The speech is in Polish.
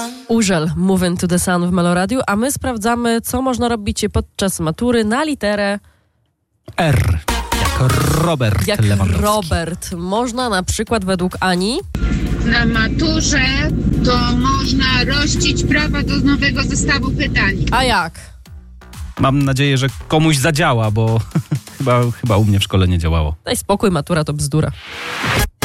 Urzel, Moving to the Sun w Meloradiu, a my sprawdzamy, co można robić podczas matury na literę R. Jak Robert jak Lewandowski. Robert. Można na przykład według Ani Na maturze to można rościć prawa do nowego zestawu pytań. A jak? Mam nadzieję, że komuś zadziała, bo chyba u mnie w szkole nie działało. Daj spokój, matura to bzdura.